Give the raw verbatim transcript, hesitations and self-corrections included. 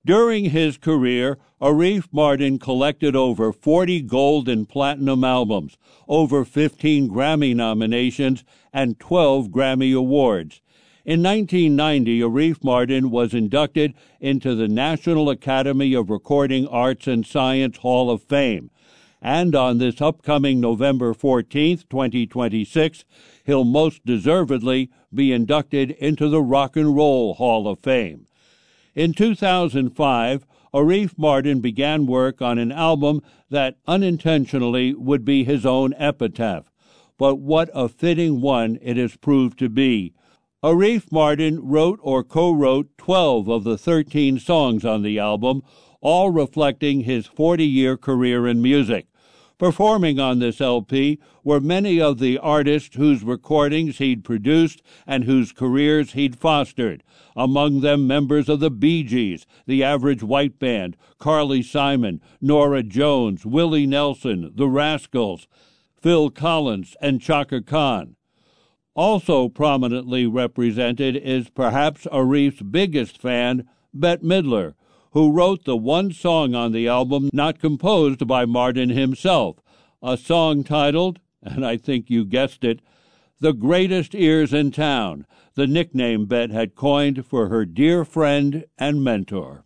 During his career, Arif Mardin collected over forty gold and platinum albums, over fifteen Grammy nominations, and twelve Grammy Awards. In nineteen ninety, Arif Mardin was inducted into the National Academy of Recording Arts and Science Hall of Fame. And on this upcoming November fourteenth, twenty twenty-six, he'll most deservedly be inducted into the Rock and Roll Hall of Fame. In two thousand five, Arif Mardin began work on an album that unintentionally would be his own epitaph. But what a fitting one it has proved to be. Arif Mardin wrote or co-wrote twelve of the thirteen songs on the album, all reflecting his forty-year career in music. Performing on this L P were many of the artists whose recordings he'd produced and whose careers he'd fostered, among them members of the Bee Gees, the Average White Band, Carly Simon, Norah Jones, Willie Nelson, the Rascals, Phil Collins, and Chaka Khan. Also prominently represented is perhaps Arif's biggest fan, Bette Midler, who wrote the one song on the album not composed by Mardin himself, a song titled, and I think you guessed it, The Greatest Ears in Town, the nickname Bette had coined for her dear friend and mentor.